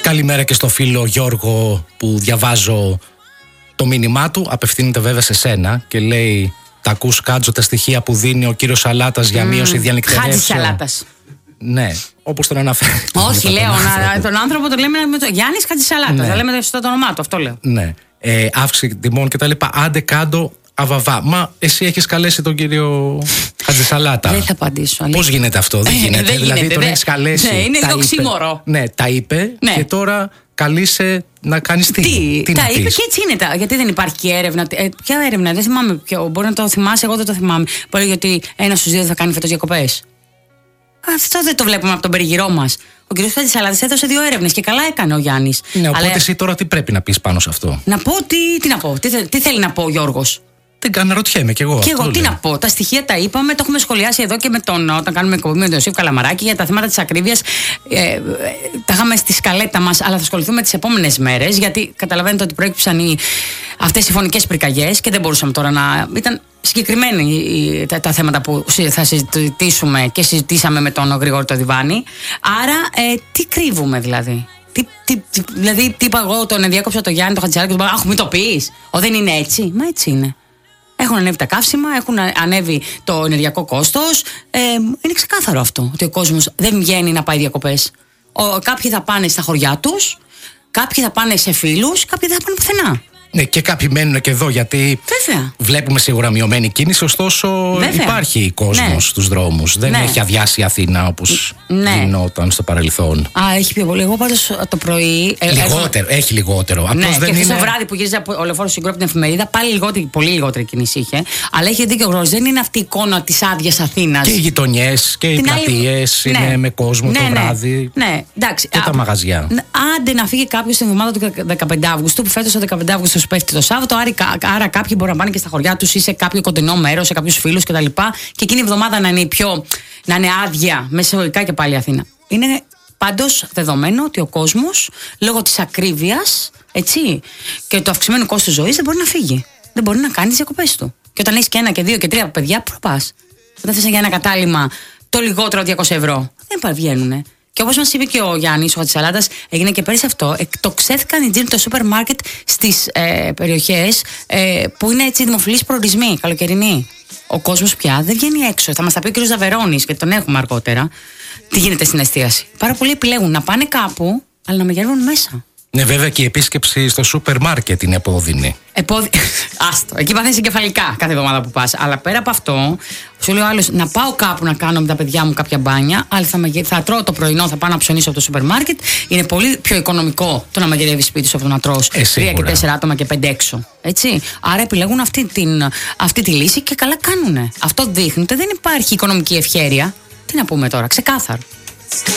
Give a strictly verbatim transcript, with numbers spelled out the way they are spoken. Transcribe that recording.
Καλημέρα και στο φίλο Γιώργο που διαβάζω το μήνυμά του. Απευθύνεται βέβαια σε σένα και λέει: τα ακούς Κάτζο τα στοιχεία που δίνει ο κύριος Σαλάτας για μείωση mm, διανυκτερεύσεων? Χάτζης Σαλάτας. Ναι, όπως τον αναφέρει. Όχι, λέω, τον, τον άνθρωπο τον λέμε με το Γιάννης Χάτζης Σαλάτας. Ναι. Δεν λέμε στο το όνομά του, αυτό λέω. Ναι. Ε, αύξηση τιμών κτλ. Άντε κάντο αβαβά. Μα εσύ έχεις καλέσει τον κύριο Χατζησαλάτα. Δεν θα απαντήσω. Πώς γίνεται αυτό? Δεν γίνεται. δεν δηλαδή γίνεται, τον δε... έχεις καλέσει. Ναι, είναι οξύμορο. Ναι, τα είπε ναι. Και τώρα καλείσαι να κάνεις τι. Τι, τι τα να είπε πεις. και έτσι είναι. Τα, γιατί δεν υπάρχει και έρευνα. Ε, ποια έρευνα, δεν θυμάμαι ποιο. Μπορεί να το θυμάσαι, εγώ δεν το θυμάμαι. Μπορεί γιατί ένα στους δύο θα κάνει φέτος διακοπές. Αυτό δεν το βλέπουμε από τον περιγυρό μας. Ο κ. Χατζησαλάτας έδωσε δύο έρευνες και καλά έκανε ο Γιάννης. Ναι, οπότε αλλά... εσύ τώρα τι πρέπει να πεις πάνω σε αυτό? Να πω τι, τι να πω, τι, τι θέλει να πω ο Γιώργος. Δεν κάνω, ρωτιέμαι κι εγώ. Και εγώ τι λέω. να πω. Τα στοιχεία τα είπαμε, το έχουμε σχολιάσει εδώ και με τον, όταν κάνουμε εκπομπή με τον Ιωσήφ Καλαμαράκη για τα θέματα της ακρίβειας. Ε, ε, τα είχαμε στη σκαλέτα μας, αλλά θα ασχοληθούμε τις επόμενες μέρες. Γιατί καταλαβαίνετε ότι προέκυψαν οι, αυτές οι φωνικές πυρκαγιές και δεν μπορούσαμε τώρα να. Ήταν συγκεκριμένα τα, τα θέματα που θα συζητήσουμε και συζητήσαμε με τον Γρηγόρη το Διβάνι. Άρα, ε, τι κρύβουμε δηλαδή. Τι, τι, τι, δηλαδή, τι είπα εγώ, τον διάκοψα το Γιάννη, τον Χατζησαλάτα, αχ, μην το πεις. Ο, δεν είναι έτσι. Μα έτσι είναι. Έχουν ανέβει τα καύσιμα, έχουν ανέβει το ενεργειακό κόστος. Ε, είναι ξεκάθαρο αυτό, ότι ο κόσμος δεν βγαίνει να πάει διακοπές. Ο, κάποιοι θα πάνε στα χωριά τους, κάποιοι θα πάνε σε φίλους, κάποιοι δεν θα πάνε πουθενά. Ναι, και κάποιοι μένουν και εδώ γιατί βέβαια. Βλέπουμε σίγουρα μειωμένη κίνηση, ωστόσο βέβαια. Υπάρχει κόσμος ναι. στους δρόμους. Δεν ναι. έχει αδειάσει η Αθήνα όπως ναι. γινόταν στο παρελθόν. Α, έχει πιο πολύ. Εγώ πάντως το πρωί. Λιγότερο, ε, έχει λιγότερο. Ναι, Απλώς και δεν χθες είναι... το βράδυ που γύριζε ο Λεωφόρος Συγκρού από την εφημερίδα, πάλι λιγότερη, πολύ λιγότερη κίνηση είχε. Αλλά έχει δίκιο ο Γρόζης, δεν είναι αυτή η εικόνα της άδειας Αθήνας. Και οι γειτονιές και οι πλατείες άλλη... είναι ναι. με κόσμο ναι, το βράδυ. Ναι, ναι. Εντάξει. Και α, τα μαγαζιά. Άντε να φύγει κάποιος την εβδομάδα του δεκαπέντε Αυγούστου, που φέτος το δεκαπέντε Αυγούστου πέφτει το Σάββατο. Άρα κάποιοι μπορούν να πάνε και στα χωριά τους ή σε κάποιο κοντινό μέρος, σε κάποιους φίλους κτλ. Και, και εκείνη η εβδομάδα να είναι πιο. Να είναι άδεια, μεσαιωρικά και πάλι η Αθήνα. Είναι πάντως δεδομένο ότι ο κόσμος λόγω της ακρίβειας, έτσι, και του αυξημένου κόστου ζωής δεν μπορεί να φύγει. Δεν μπορεί να κάνει τις διακοπές του. Και όταν έχεις και ένα και δύο και τρία παιδιά, πού πας? Όταν θες για ένα κατάλημα το λιγότερο διακόσια ευρώ, δεν παρβγαίνουνε. Και όπως μας είπε και ο Γιάννης, ο Χατζησαλάτας, έγινε και πέρυσι αυτό. Εκτοξεύθηκαν οι τζίροι το σούπερ μάρκετ στις ε, περιοχές ε, που είναι έτσι δημοφιλείς προορισμοί, καλοκαιρινοί. Ο κόσμος πια δεν βγαίνει έξω. Θα μας τα πει ο κ. Ζαβερώνης, γιατί τον έχουμε αργότερα. Τι γίνεται στην εστίαση? Πάρα πολλοί επιλέγουν να πάνε κάπου, αλλά να μαγειρεύουν μέσα. Ναι, βέβαια και η επίσκεψη στο σούπερ μάρκετ είναι επώδυνη. Επώδυνη. Άστο. Εκεί παθαίνεις εγκεφαλικά κάθε εβδομάδα που πας. Αλλά πέρα από αυτό, σου λέει ο άλλος να πάω κάπου να κάνω με τα παιδιά μου κάποια μπάνια, αλλά θα, μαγε... θα τρώω το πρωινό, θα πάω να ψωνίσω από το σούπερ μάρκετ. Είναι πολύ πιο οικονομικό το να μαγειρεύεις σπίτι σου από το να τρως ε, τρία και τέσσερα άτομα και πέντε έξω. Έτσι. Άρα επιλέγουν αυτή, την... αυτή τη λύση και καλά κάνουνε. Αυτό δείχνει ότι δεν υπάρχει οικονομική ευχέρεια. Τι να πούμε τώρα, ξεκάθαρο.